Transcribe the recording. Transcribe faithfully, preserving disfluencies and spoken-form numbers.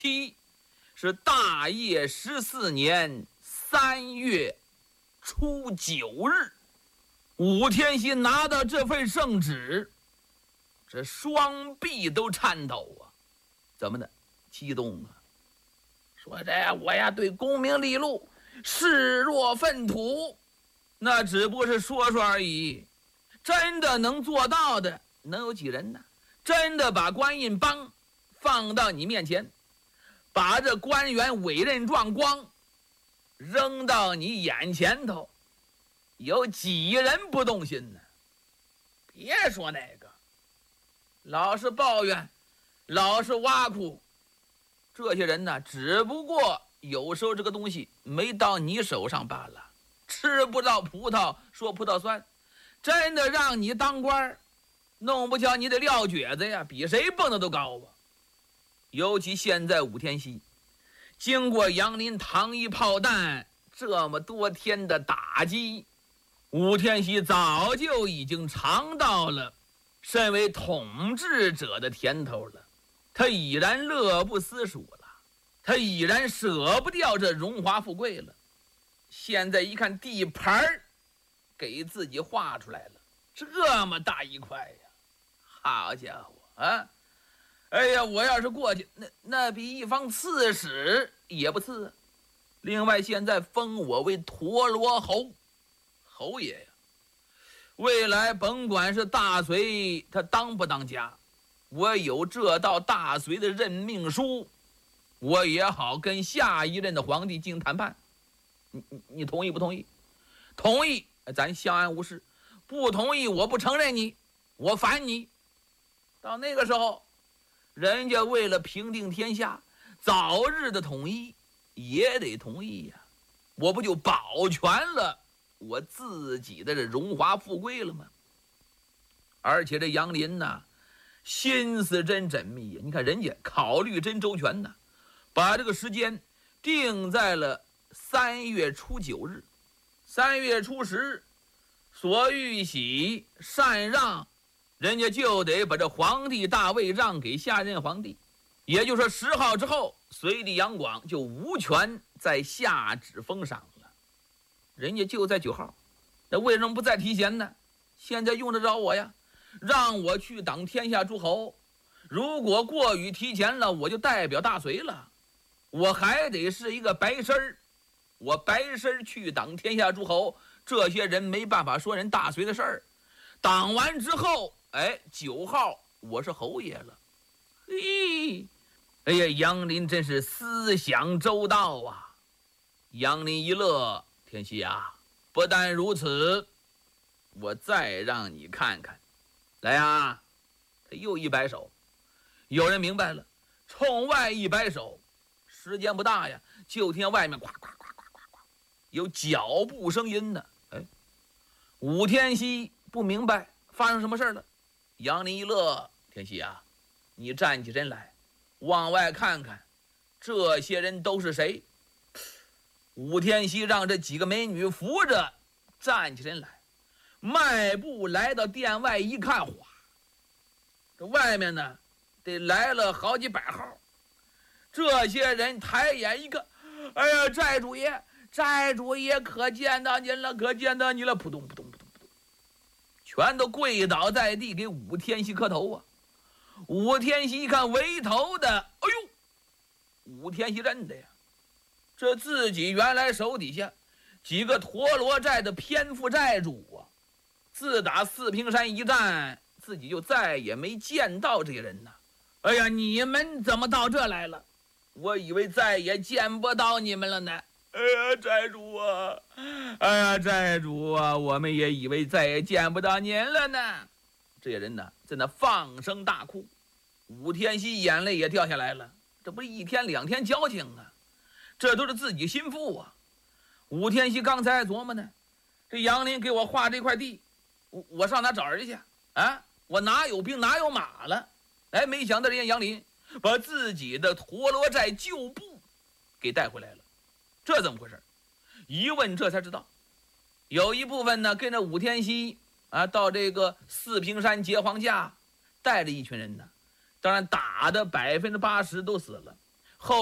七是大业十四年三月初九日，武天锡拿到这份圣旨，这双臂都颤抖啊！怎么的？激动啊！说这我呀对功名利禄视若粪土，那只不过是说说而已。真的能做到的能有几人呢？真的把观音帮放到你面前，把这官员委任状光扔到你眼前头，有几人不动心呢？别说那个，老是抱怨，老是挖苦，这些人呢，只不过有时候这个东西没到你手上罢了，吃不到葡萄说葡萄酸。真的让你当官，弄不巧你的撂蹶子呀，比谁蹦的都高啊！尤其现在武天锡经过杨林糖衣炮弹这么多天的打击，武天锡早就已经尝到了身为统治者的甜头了。他已然乐不思蜀了，他已然舍不掉这荣华富贵了。现在一看地盘给自己画出来了，这么大一块呀！好家伙啊！哎呀，我要是过去，那那比一方刺史也不次啊。另外，现在封我为陀罗侯，侯爷呀。未来甭管是大隋他当不当家，我有这道大隋的任命书，我也好跟下一任的皇帝进行谈判。你你你同意不同意？同意，咱相安无事；不同意，我不承认你，我反你。到那个时候，人家为了平定天下，早日的统一，也得同意呀。我不就保全了我自己的这荣华富贵了吗？而且这杨林呐，心思真缜密呀！你看人家考虑真周全呐，把这个时间定在了三月初九日。三月初十，所欲喜禅让，人家就得把这皇帝大位让给下任皇帝。也就是说，十号之后，隋帝杨广就无权再下旨封赏了。人家就在九号，那为什么不再提前呢？现在用得着我呀？让我去挡天下诸侯，如果过于提前了，我就代表大隋了，我还得是一个白身儿。我白身去挡天下诸侯，这些人没办法说人大隋的事儿。挡完之后，哎，九号我是侯爷了。嘿，哎呀，杨林真是思想周到啊！杨林一乐，天锡啊，不但如此，我再让你看看。来啊！他又一摆手，有人明白了，冲外一摆手，时间不大呀，就听外面呱呱呱呱呱呱有脚步声音呢。哎，武天锡不明白发生什么事了。杨林一乐，天锡啊，你站起身来，往外看看，这些人都是谁？武天锡让这几个美女扶着站起身来，迈步来到殿外一看，哗，这外面呢得来了好几百号。这些人抬眼一看，哎呀，寨主爷，寨主爷，可见到您了，可见到你了！扑通扑通扑通扑通，全都跪倒在地，给武天锡磕头啊！武天锡一看围头的，哎呦，武天锡认得呀，这自己原来手底下几个陀罗寨的偏副寨主啊，自打四平山一战，自己就再也没见到这些人呐。哎呀，你们怎么到这来了？我以为再也见不到你们了呢。哎呀，寨主啊，哎呀，寨主啊，我们也以为再也见不到您了呢。这些人呢，在那放声大哭，武天锡眼泪也掉下来了。这不是一天两天交情啊，这都是自己心腹啊。武天锡刚才还琢磨呢，这杨林给我划这块地，我我上哪找人去啊？我哪有兵哪有马了？哎，没想到人家杨林把自己的陀罗寨旧部给带回来了，这怎么回事？一问这才知道，有一部分呢跟着武天锡啊到这个四平山劫黄架，带着一群人呢，当然打的百分之八十都死了，